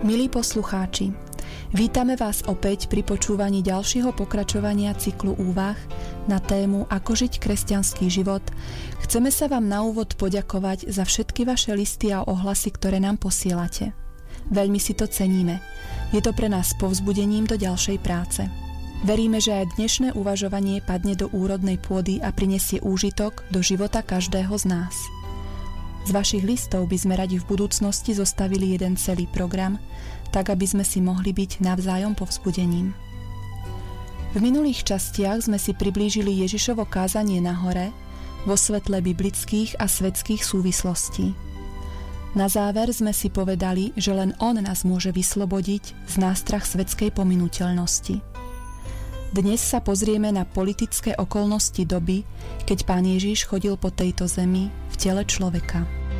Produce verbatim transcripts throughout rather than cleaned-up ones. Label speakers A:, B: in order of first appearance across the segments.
A: Milí poslucháči, vítame vás opäť pri počúvaní ďalšieho pokračovania cyklu úvah na tému Ako žiť kresťanský život. Chceme sa vám na úvod poďakovať za všetky vaše listy a ohlasy, ktoré nám posielate. Veľmi si to ceníme. Je to pre nás povzbudením do ďalšej práce. Veríme, že aj dnešné uvažovanie padne do úrodnej pôdy a prinesie úžitok do života každého z nás. Z vašich listov by sme radi v budúcnosti zostavili jeden celý program, tak aby sme si mohli byť navzájom povzbudením. V minulých častiach sme si priblížili Ježišovo kázanie na hore vo svetle biblických a svetských súvislostí. Na záver sme si povedali, že len On nás môže vyslobodiť z nástrah svetskej pominuteľnosti. Dnes sa pozrieme na politické okolnosti doby, keď Pán Ježiš chodil po tejto zemi v tele človeka.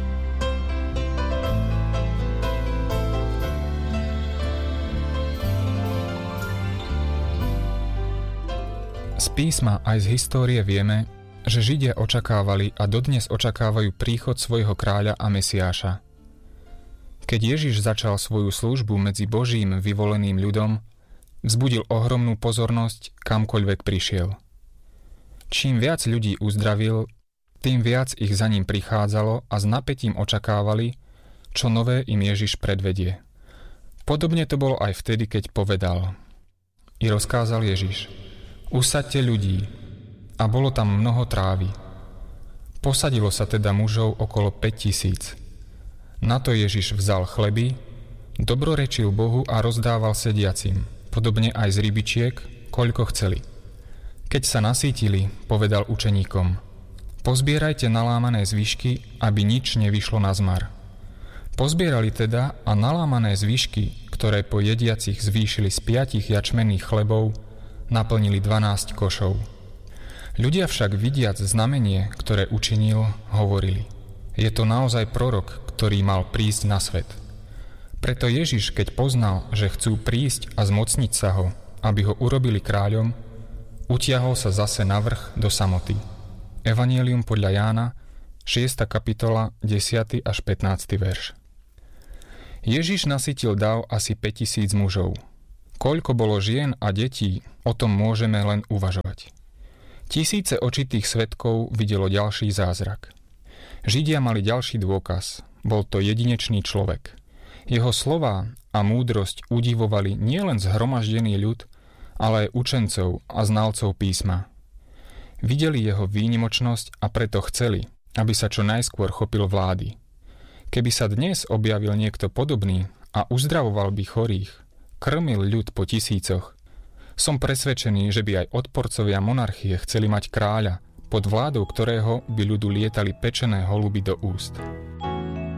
B: Z písma aj z histórie vieme, že Židia očakávali a dodnes očakávajú príchod svojho kráľa a Mesiáša. Keď Ježiš začal svoju službu medzi Božím vyvoleným ľudom, vzbudil ohromnú pozornosť, kamkoľvek prišiel. Čím viac ľudí uzdravil, tým viac ich za ním prichádzalo a s napätím očakávali, čo nové im Ježiš predvedie. Podobne to bolo aj vtedy, keď povedal: I rozkázal Ježiš: Usaďte ľudí. A bolo tam mnoho trávy. Posadilo sa teda mužov okolo päť tisíc. Na to Ježiš vzal chleby, dobrorečil Bohu a rozdával sediacim, podobne aj z rybičiek, koľko chceli. Keď sa nasýtili, povedal učeníkom: Pozbierajte nalámané zvyšky, aby nič nevyšlo na zmar. Pozbierali teda a nalámané zvyšky, ktoré po jediacich zvýšili z piatich jačmenných chlebov, naplnili dvanásť košov. Ľudia však vidiac znamenie, ktoré učinil, hovorili: Je to naozaj prorok, ktorý mal prísť na svet. Preto Ježiš, keď poznal, že chcú prísť a zmocniť sa ho, aby ho urobili kráľom, utiahol sa zase na vrch do samoty. Evangelium podľa Jána, šiesta kapitola, desiaty až pätnásty verš. Ježiš nasytil dav asi päťtisíc mužov. Koľko bolo žien a detí, o tom môžeme len uvažovať. Tisíce očitých svedkov videlo ďalší zázrak. Židia mali ďalší dôkaz. Bol to jedinečný človek. Jeho slová a múdrosť udivovali nielen zhromaždený ľud, ale aj učencov a znalcov písma. Videli jeho výnimočnosť a preto chceli, aby sa čo najskôr chopil vlády. Keby sa dnes objavil niekto podobný a uzdravoval by chorých, krmil ľud po tisícoch, som presvedčený, že by aj odporcovia monarchie chceli mať kráľa, pod vládou ktorého by ľudu lietali pečené holuby do úst.